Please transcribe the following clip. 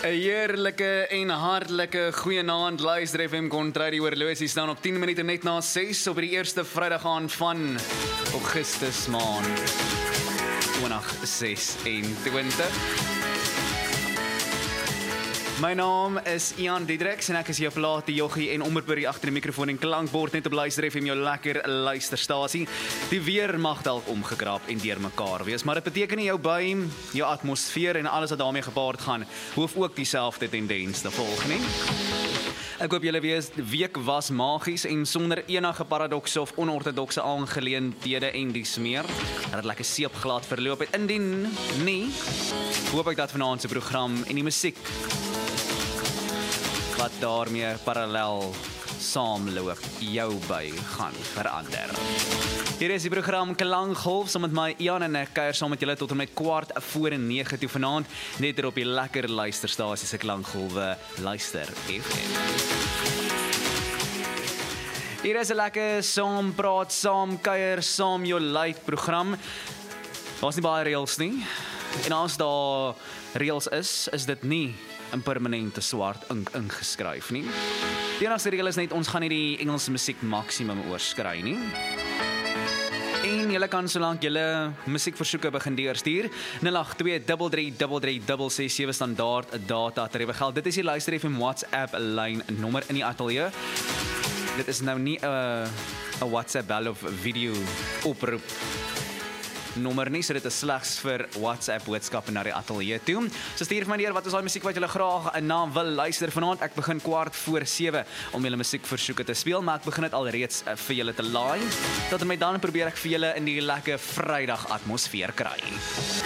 'n heerlike en hartlike goeienaand, luister FM Contrary Horlosie staan op 10 minute net na 6 op die eerste Vrydag aand van Augustus maand 2026. My naam is Ian Diedriks en ek is jou plate joggie en omroeper agter die mikrofoon en klankbord net op Luister FM, jou lekker luisterstasie. Die weer mag dalk omgekrap en deurmekaar wees, maar dit beteken nie jou by, jou atmosfeer en alles wat daarmee gepaard gaan, hoef ook dieselfde tendens te volg nie. Ek hoop julle week was magies en sonder enige paradokse of onortodokse aangeleenthede en dies meer. Dat het lekker seepglad verloop het. Indien nie, hoop ek dat vanaand se program en die musiek wat daarmee parallel saamloop jou by gaan verander. Hier is die program Klankgolf, saam met my Ian en ek kuier saam met julle tot en met 8:45 toe vanaand, net hier op die lekker luisterstasie se Klankgolwe Luister FM. Hier is 'n lekker saam praat, saam kuier, saam jou lyk program. Daar's nie baie reëls nie. En as daar reëls is dit nie in permanente swart ink ingeskryf nie. Die enigste reël is net ons gaan nie die Engelse musiek maksimum oorskry nie. En julle kan solank julle musiekversoeke begin deurstuur 082333367 standaard data tariewe geld. Dit is die Luister FM WhatsApp lyn nommer in die ateljee. Dit is nou nie 'n WhatsApp bel of video oproep nommer nie, so dit is slegs vir WhatsApp boodskappe na die ateljee toe. So stuur vir my neer wat is daai musiek wat julle graag na wil luister vanaand. Ek begin 6:15 om julle musiekversoeke te speel, maar ek begin dit alreeds vir julle te laai. Tot en met dan probeer ek vir julle in die lekker Vrydag atmosfeer kry.